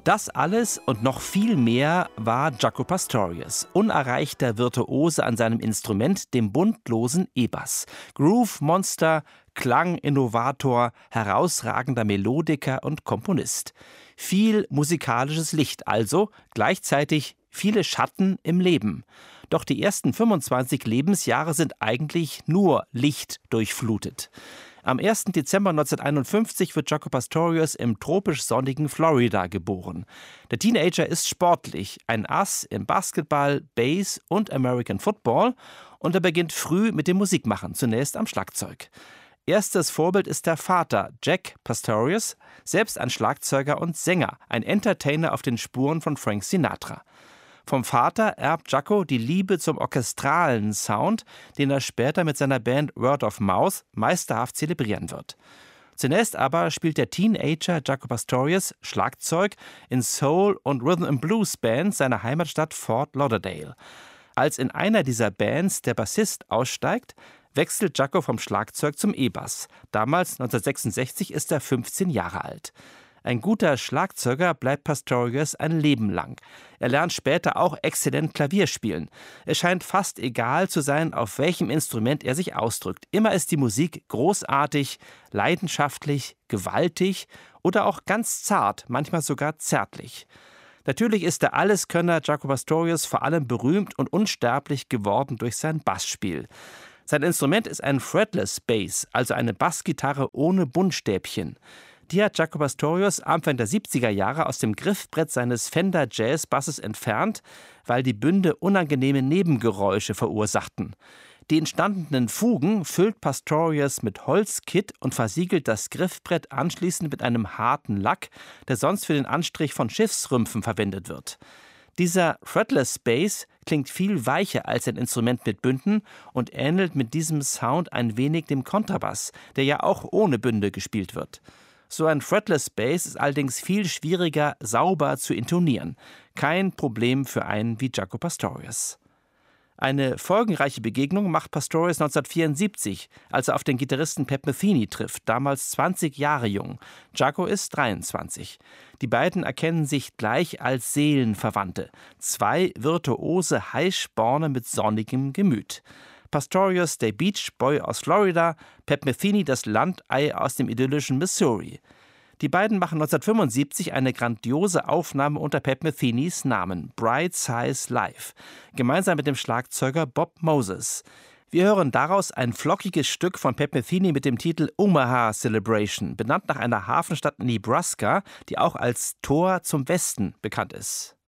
Das alles und noch viel mehr war Jaco Pastorius, unerreichter Virtuose an seinem Instrument, dem buntlosen E-Bass. Groove-Monster, Klanginnovator, herausragender Melodiker und Komponist. Viel musikalisches Licht also, gleichzeitig viele Schatten im Leben. Doch die ersten 25 Lebensjahre sind eigentlich nur Licht durchflutet. Am 1. Dezember 1951 wird Jaco Pastorius im tropisch sonnigen Florida geboren. Der Teenager ist sportlich, ein Ass im Basketball, Bass und American Football, und er beginnt früh mit dem Musikmachen, zunächst am Schlagzeug. Erstes Vorbild ist der Vater, Jack Pastorius, selbst ein Schlagzeuger und Sänger, ein Entertainer auf den Spuren von Frank Sinatra. Vom Vater erbt Jaco die Liebe zum orchestralen Sound, den er später mit seiner Band Word of Mouth meisterhaft zelebrieren wird. Zunächst aber spielt der Teenager Jaco Pastorius Schlagzeug in Soul- und Rhythm-and-Blues-Bands seiner Heimatstadt Fort Lauderdale. Als in einer dieser Bands der Bassist aussteigt, wechselt Jaco vom Schlagzeug zum E-Bass. Damals, 1966, ist er 15 Jahre alt. Ein guter Schlagzeuger bleibt Pastorius ein Leben lang. Er lernt später auch exzellent Klavier spielen. Es scheint fast egal zu sein, auf welchem Instrument er sich ausdrückt. Immer ist die Musik großartig, leidenschaftlich, gewaltig oder auch ganz zart, manchmal sogar zärtlich. Natürlich ist der Alleskönner Jaco Pastorius vor allem berühmt und unsterblich geworden durch sein Bassspiel. Sein Instrument ist ein Fretless Bass, also eine Bassgitarre ohne Buntstäbchen. Die hat Jaco Pastorius Anfang der 70er Jahre aus dem Griffbrett seines Fender Jazz Basses entfernt, weil die Bünde unangenehme Nebengeräusche verursachten. Die entstandenen Fugen füllt Pastorius mit Holzkitt und versiegelt das Griffbrett anschließend mit einem harten Lack, der sonst für den Anstrich von Schiffsrümpfen verwendet wird. Dieser Fretless Bass klingt viel weicher als ein Instrument mit Bünden und ähnelt mit diesem Sound ein wenig dem Kontrabass, der ja auch ohne Bünde gespielt wird. So ein Fretless Bass ist allerdings viel schwieriger, sauber zu intonieren. Kein Problem für einen wie Jaco Pastorius. Eine folgenreiche Begegnung macht Pastorius 1974, als er auf den Gitarristen Pat Metheny trifft, damals 20 Jahre jung. Jaco ist 23. Die beiden erkennen sich gleich als Seelenverwandte. Zwei virtuose Heißsporne mit sonnigem Gemüt. Pastorius, der Beach Boy aus Florida, Pat Metheny, das Landei aus dem idyllischen Missouri. Die beiden machen 1975 eine grandiose Aufnahme unter Pat Methenys Namen, Bright Size Live, gemeinsam mit dem Schlagzeuger Bob Moses. Wir hören daraus ein flockiges Stück von Pat Metheny mit dem Titel Omaha Celebration, benannt nach einer Hafenstadt in Nebraska, die auch als Tor zum Westen bekannt ist.